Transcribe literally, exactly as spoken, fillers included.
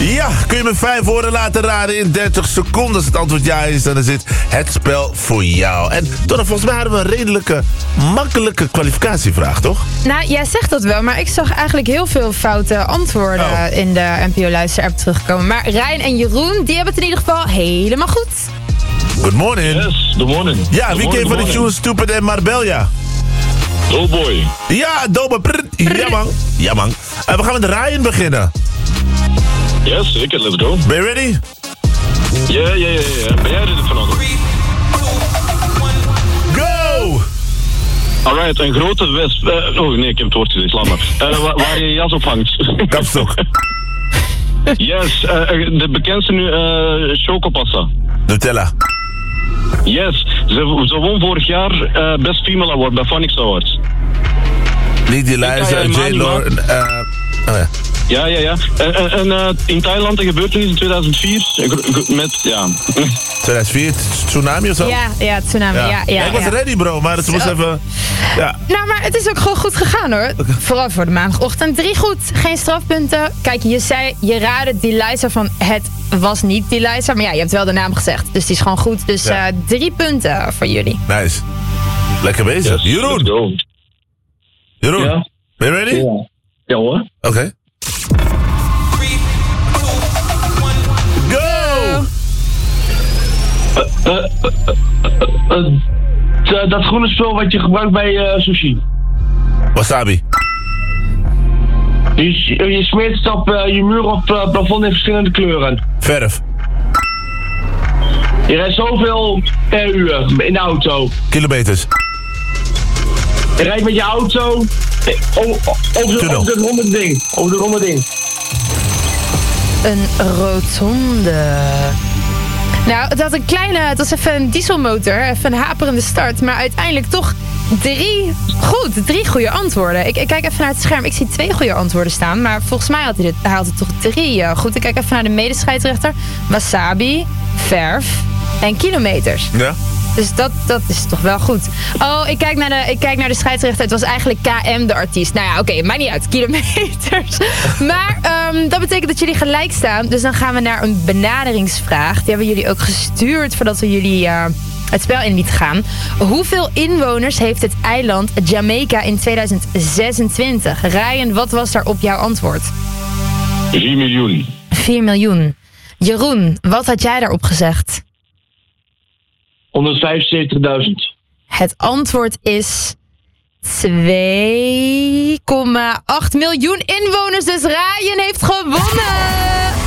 Ja, kun je me vijf woorden laten raden in dertig seconden. Als het antwoord ja is, dan is dit het spel voor jou. En toch, volgens mij hadden we een redelijke, makkelijke kwalificatievraag, toch? Nou, jij zegt dat wel, maar ik zag eigenlijk heel veel foute antwoorden Oh. in de N P O-luisterapp terugkomen. Maar Ryan en Jeroen, die hebben het in ieder geval helemaal goed. Good morning. Yes, good morning. Ja, Good wie morning, keer van de good Tune Stupid en Marbella? Oh boy. Ja, dope. Prr. Ja, man. Ja, man. En we gaan met Ryan beginnen. Yes, zeker, let's go. Ben je ready? Ja, ja, ja, ja. Ben jij er vanochtend? Go! Alright, een grote wesp. Uh, oh nee, ik heb het woord gezegd, laat maar. Uh, waar, waar je je jas op hangt. Kapstok. Yes, uh, de bekendste nu, uh, Chocopassa. Nutella. Yes, ze, ze won vorig jaar uh, Best Female Award bij Phonics Awards. Niet die Liza en J-Lo. Uh, oh ja. Ja, ja, ja. En, en, en uh, in Thailand een gebeurtenis in tweeduizend vier met, ja... tweeduizend vier, tsunami of zo? Ja, ja, tsunami, ja. ja, ja ik was ja. ready, bro, maar het moest even... Ja. Nou, maar het is ook gewoon goed gegaan, hoor. Okay. Vooral voor de maandagochtend. Drie goed, geen strafpunten. Kijk, je zei, je raadde die Liza van het was niet die Liza. Maar ja, je hebt wel de naam gezegd. Dus die is gewoon goed. Dus ja. uh, drie punten voor jullie. Nice. Lekker bezig. Yes, Jeroen. Jeroen, ja. Ben je ready? Ja, ja hoor. Oké. Okay. Go! Uh, uh, uh, uh, uh, dat groene spul wat je gebruikt bij uh, sushi. Wasabi. Je, je smeert het op uh, je muur of uh, plafond in verschillende kleuren. Verf. Je rijdt zoveel per uur in de auto. Kilometers. Je rijdt met je auto over het ronde ding. Over de ronde ding. Een rotonde. Nou, het had een kleine, het was even een dieselmotor, even een haperende start, maar uiteindelijk toch drie goed, drie goede antwoorden. Ik, ik kijk even naar het scherm, ik zie twee goede antwoorden staan, maar volgens mij had hij, dit, hij had het toch drie. Uh, goed, ik kijk even naar de medescheidsrechter. Wasabi, verf en kilometers. Ja. Dus dat, dat is toch wel goed. Oh, ik kijk naar de, ik kijk naar de scheidsrechter. Het was eigenlijk K M de artiest. Nou ja, oké, okay, maakt niet uit. Kilometers. Maar um, dat betekent dat jullie gelijk staan. Dus dan gaan we naar een benaderingsvraag. Die hebben jullie ook gestuurd voordat we jullie uh, het spel in lieten gaan. Hoeveel inwoners heeft het eiland Jamaica in tweeduizend zesentwintig? Ryan, wat was daar op jouw antwoord? vier miljoen. vier miljoen. Jeroen, wat had jij daarop gezegd? honderdvijfenzeventigduizend. Het antwoord is twee komma acht miljoen inwoners. Dus Ryan heeft gewonnen.